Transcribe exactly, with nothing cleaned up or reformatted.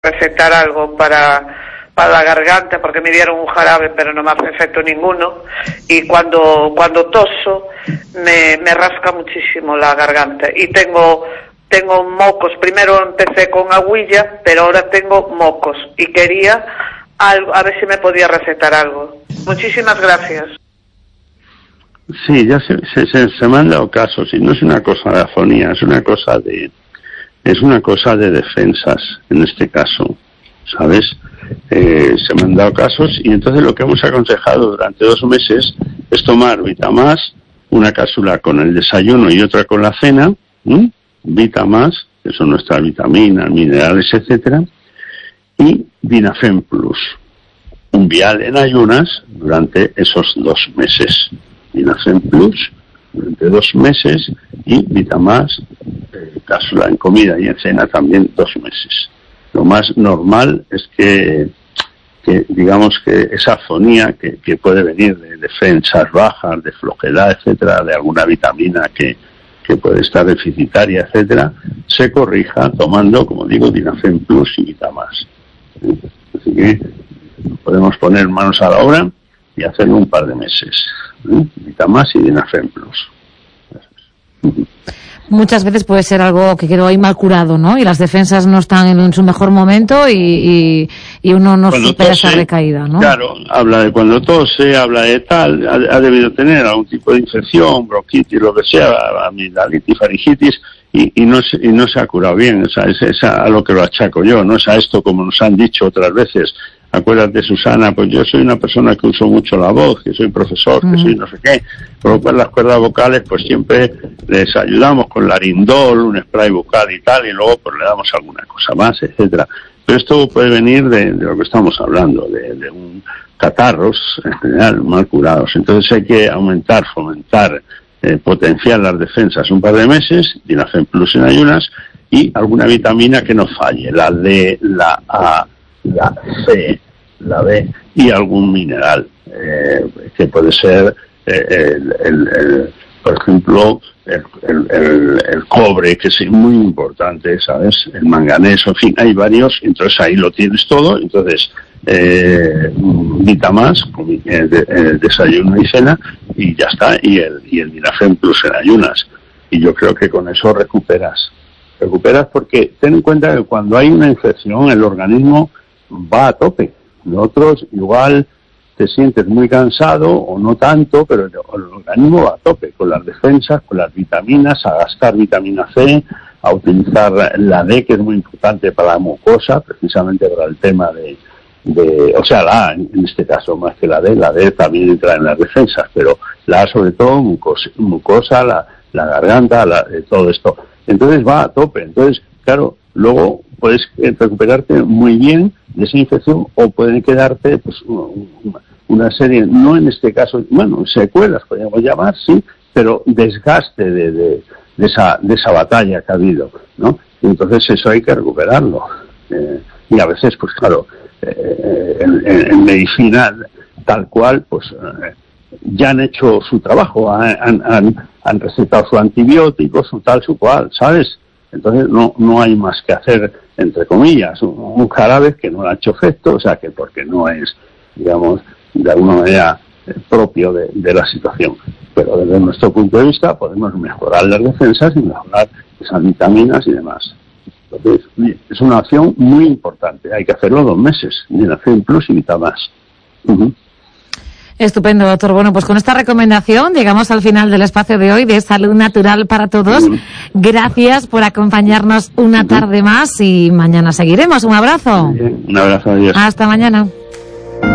recetar algo para para la garganta, porque me dieron un jarabe pero no me hace efecto ninguno, y cuando cuando toso me, me rasca muchísimo la garganta y tengo tengo mocos. Primero empecé con agüilla, pero ahora tengo mocos y quería algo, a ver si me podía recetar algo. Muchísimas gracias. Sí, ya se, se, se me han dado casos, y no es una cosa de afonía, es una cosa de es una cosa de defensas, en este caso, ¿sabes? Eh, se me han dado casos, y entonces lo que hemos aconsejado durante dos meses es tomar Vitamás, una cápsula con el desayuno y otra con la cena, ¿m? Vitamás, que son nuestras vitaminas, minerales, etcétera, y Vinafen Plus, un vial en ayunas durante esos dos meses. Vinafen Plus durante dos meses y Vitamás, eh, cápsula en comida y en cena también dos meses. Lo más normal es que, que digamos que esa afonía que, que puede venir de defensas bajas, de flojedad, etcétera, de alguna vitamina que, que puede estar deficitaria, etcétera, se corrija tomando, como digo, Vinafen Plus y Vitamás. Así que podemos poner manos a la obra y hacerlo un par de meses. ¿eh? Vitamás y Vinafen Plus. Muchas veces puede ser algo que quedó ahí mal curado, ¿no? Y las defensas no están en, en su mejor momento y, y, y uno no Cuando supera tose, esa recaída, ¿no? Claro, habla de cuando tose, habla de tal, ha, ha debido tener algún tipo de infección, bronquitis, lo que sea, amigdalitis, faringitis, y, y, no, se, y no se ha curado bien. O sea, es, es a lo que lo achaco yo, no es a esto como nos han dicho otras veces. Acuérdate, Susana, pues yo soy una persona que uso mucho la voz, que soy profesor, que soy no sé qué, por lo cual las cuerdas vocales pues siempre les ayudamos con Larindol, un spray bucal y tal, y luego pues le damos alguna cosa más, etcétera. Pero esto puede venir de, de lo que estamos hablando, de, de un catarros en general mal curados. Entonces hay que aumentar, fomentar, eh, potenciar las defensas un par de meses, Vinafen Plus en ayunas, y alguna vitamina que no falle, la D, la A, la C, la B y algún mineral, eh, que puede ser eh, el, el, el, por ejemplo, el, el, el, el cobre, que es muy importante, ¿sabes? El manganeso, en fin, hay varios, entonces ahí lo tienes todo, entonces eh, Vitamás, eh, de, eh, desayuno y cena, y ya está, y el, y el Vinafen Plus en ayunas, y yo creo que con eso recuperas, recuperas porque ten en cuenta que cuando hay una infección el organismo va a tope. Nosotros igual te sientes muy cansado o no tanto, pero el, el organismo va a tope con las defensas, con las vitaminas, a gastar vitamina C, a utilizar la D, que es muy importante para la mucosa, precisamente para el tema de, de o sea, la A en, en este caso más que la D, la D también entra en las defensas, pero la A sobre todo, mucosa, mucosa la, la garganta, la, eh, todo esto. Entonces va a tope. Entonces, claro, luego puedes recuperarte muy bien de esa infección o pueden quedarte pues una, una serie, no en este caso, bueno, secuelas podríamos llamar, sí, pero desgaste de, de, de esa de esa batalla que ha habido, ¿no? Y entonces eso hay que recuperarlo. Eh, y a veces, pues claro, eh, en, en, en medicina tal cual, pues eh, ya han hecho su trabajo, han, han, han recetado su antibiótico, su tal, su cual, ¿sabes? Entonces no no hay más que hacer, entre comillas, un, un jarabe que no le ha hecho efecto, o sea que porque no es, digamos, de alguna manera eh, propio de, de la situación. Pero desde nuestro punto de vista podemos mejorar las defensas y mejorar esas vitaminas y demás. Entonces, es una acción muy importante, hay que hacerlo dos meses, Vinafen Plus y Vitamás. Uh-huh. Estupendo, doctor. Bueno, pues con esta recomendación llegamos al final del espacio de hoy de Salud Natural para Todos. Gracias por acompañarnos una tarde más y mañana seguiremos. Un abrazo. Un abrazo, adiós. Hasta mañana.